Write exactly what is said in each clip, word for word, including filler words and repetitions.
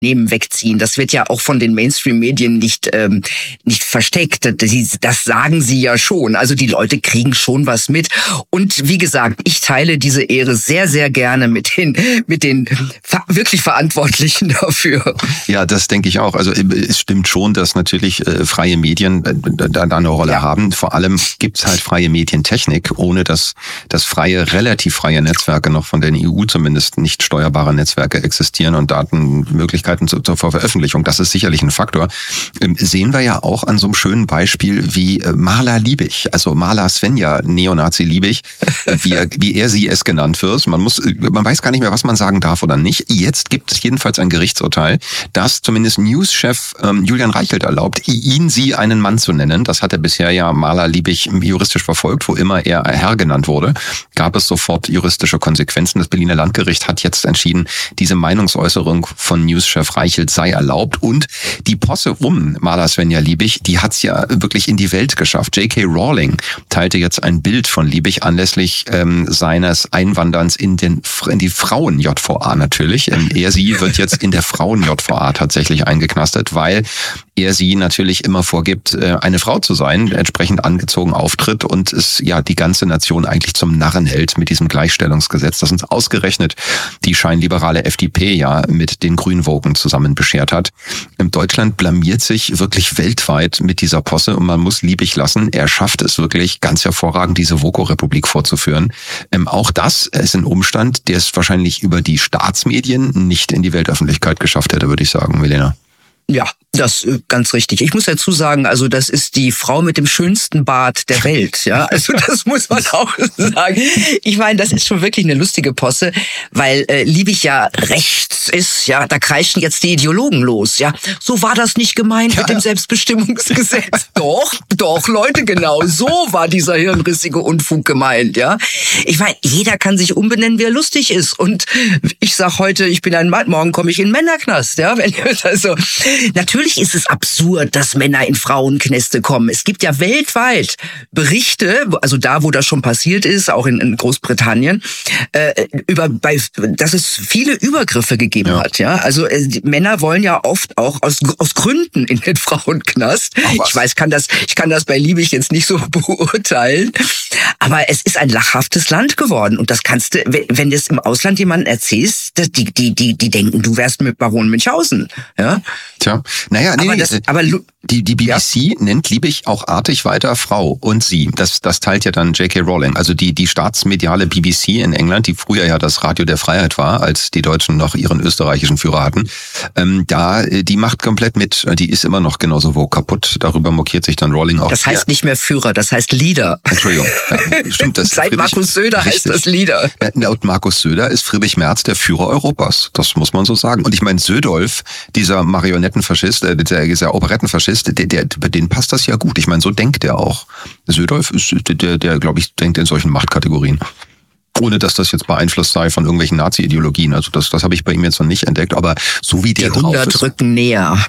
Nehmen wegziehen. Das wird ja auch von den Mainstream-Medien nicht ähm, nicht versteckt. Das, das sagen sie ja schon. Also die Leute kriegen schon was mit. Und wie gesagt, ich teile diese Ehre sehr, sehr gerne mit den mit den ver- wirklich Verantwortlichen dafür. Ja, das denke ich auch. Also es stimmt schon, dass natürlich äh, freie Medien äh, da, da eine Rolle ja. haben. Vor allem gibt's halt freie Medientechnik, ohne dass das freie, relativ freie Netzwerke noch von der E U zumindest nicht steuerbare Netzwerke existieren und Datenmöglichkeiten zur, zur Veröffentlichung. Das ist sicherlich ein Faktor. Ähm, sehen wir ja auch an so einem schönen Beispiel wie äh, Marla Liebig, also Marla Svenja, Neonazi Liebig, äh, wie, er, wie er sie es genannt wird. Man muss, man weiß gar nicht mehr, was man sagen darf oder nicht. Jetzt gibt es jedenfalls ein Gerichtsurteil, das zumindest News-Chef ähm, Julian Reichelt erlaubt, ihn sie einen Mann zu nennen. Das hat er bisher ja Marla Liebig juristisch verfolgt, wo immer er Herr genannt wurde. Gab es sofort juristische Konsequenzen. Das Berliner Landgericht hat jetzt entschieden, diese Meinungsäußerung von News-Chef Reichelt sei erlaubt. Und die Posse um Marla Svenja Liebig, die hat's ja wirklich in die Welt geschafft. J K. Rowling teilte jetzt ein Bild von Liebig anlässlich ähm, seines Einwanderns in, den, in die Frauen-J V A natürlich. Ähm, er, sie wird jetzt in der Frauen-J V A tatsächlich eingeknastet, weil er sie natürlich immer vorgibt, eine Frau zu sein, entsprechend angezogen auftritt und es ja die ganze Nation eigentlich zum Narren hält mit diesem Gleichstellungsgesetz, das uns ausgerechnet die scheinliberale F D P ja mit den Grünwogen zusammen beschert hat. Deutschland blamiert sich wirklich weltweit mit dieser Posse und man muss Liebig lassen. Er schafft es wirklich ganz hervorragend, diese Voko-Republik vorzuführen. Ähm, auch das ist ein Umstand, der es wahrscheinlich über die Staatsmedien nicht in die Weltöffentlichkeit geschafft hätte, würde ich sagen, Milena. Ja, das äh, ganz richtig. Ich muss dazu sagen, also das ist die Frau mit dem schönsten Bart der Welt, ja. Also das muss man auch sagen. Ich meine, das ist schon wirklich eine lustige Posse, weil äh, Liebig ja rechts ist, ja. Da kreischen jetzt die Ideologen los, ja. So war das nicht gemeint ja, mit dem ja. Selbstbestimmungsgesetz. Doch, doch, Leute, genau so war dieser hirnrissige Unfug gemeint, ja. Ich meine, jeder kann sich umbenennen, wie er lustig ist. Und ich sag heute, ich bin ein Mann, morgen komme ich in den Männerknast, ja. Wenn also natürlich ist es absurd, dass Männer in Frauenknäste kommen. Es gibt ja weltweit Berichte, also da, wo das schon passiert ist, auch in, in Großbritannien, äh, über, bei, dass es viele Übergriffe gegeben ja. hat. Ja, also äh, die Männer wollen ja oft auch aus aus Gründen in den Frauenknast. Ich weiß, kann das, ich kann das bei Liebig jetzt nicht so beurteilen, aber es ist ein lachhaftes Land geworden und das kannst du, wenn du es im Ausland jemandem erzählst, die die die die denken, du wärst mit Baron Münchhausen. Ja. Tja, naja, nee, aber das, aber die, die B B C ja? nennt Liebig auch artig weiter Frau und sie. Das, das teilt ja dann J K. Rowling. Also die, die staatsmediale B B C in England, die früher ja das Radio der Freiheit war, als die Deutschen noch ihren österreichischen Führer hatten, ähm, da, die macht komplett mit. Die ist immer noch genauso wo kaputt. Darüber mokiert sich dann Rowling auch. Das heißt ja. nicht mehr Führer, das heißt Leader. Entschuldigung. Ja, stimmt das. Seit Friedrich, Markus Söder richtig. heißt das Leader. Laut Markus Söder ist Friedrich Merz der Führer Europas. Das muss man so sagen. Und ich meine, Södolf, dieser Marionettenfaschist, äh, der, dieser Operettenfaschist, der, der, bei denen passt das ja gut. Ich meine, so denkt er auch. Södolf ist der, der, der glaube ich, denkt in solchen Machtkategorien. Ohne dass das jetzt beeinflusst sei von irgendwelchen Nazi-Ideologien. Also das, das habe ich bei ihm jetzt noch nicht entdeckt. Aber so wie der Die hundert drauf ist, rücken näher.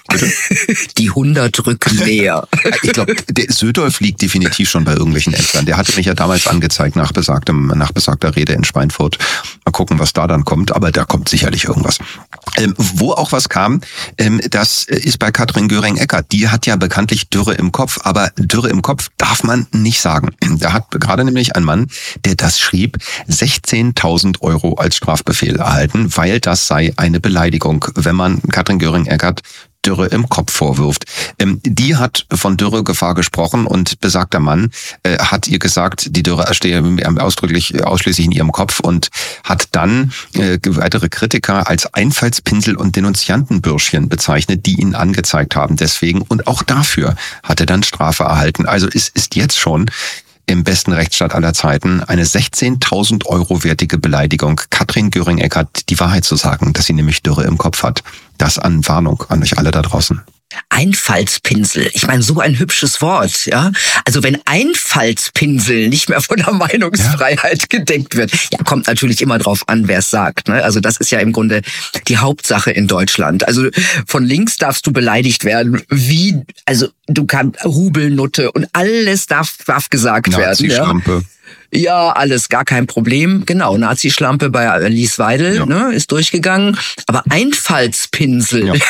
Die hundert rücken näher. Ich glaube, der Södolf liegt definitiv schon bei irgendwelchen Ämtern. Der hatte mich ja damals angezeigt nach besagtem, nach besagter Rede in Schweinfurt. Mal gucken, was da dann kommt. Aber da kommt sicherlich irgendwas. Ähm, wo auch was kam, ähm, das ist bei Katrin Göring-Eckardt. Die hat ja bekanntlich Dürre im Kopf. Aber Dürre im Kopf darf man nicht sagen. Da hat gerade nämlich ein Mann, der das schrieb, sechzehntausend Euro als Strafbefehl erhalten, weil das sei eine Beleidigung, wenn man Katrin Göring-Eckardt Dürre im Kopf vorwirft. Ähm, die hat von Dürregefahr gesprochen und besagter Mann äh, hat ihr gesagt, die Dürre stehe ausdrücklich ausschließlich in ihrem Kopf und hat dann äh, weitere Kritiker als Einfallspinsel und Denunziantenbürschchen bezeichnet, die ihn angezeigt haben. Deswegen und auch dafür hat er dann Strafe erhalten. Also es ist jetzt schon im besten Rechtsstaat aller Zeiten eine sechzehntausend Euro wertige Beleidigung, Katrin Göring-Eckardt die Wahrheit zu sagen, dass sie nämlich Dürre im Kopf hat. Das an Warnung an euch alle da draußen. Einfallspinsel. Ich meine, so ein hübsches Wort, ja. Also wenn Einfallspinsel nicht mehr von der Meinungsfreiheit ja. gedeckt wird, ja, kommt natürlich immer drauf an, wer es sagt, ne? Also das ist ja im Grunde die Hauptsache in Deutschland. Also von links darfst du beleidigt werden, wie, also du kannst Rubelnutte und alles darf, darf gesagt werden. Nazi-Schlampe. Ja. Ja, alles gar kein Problem. Genau, Nazi-Schlampe bei Alice Weidel, ja. ne, ist durchgegangen. Aber Einfallspinsel, ja.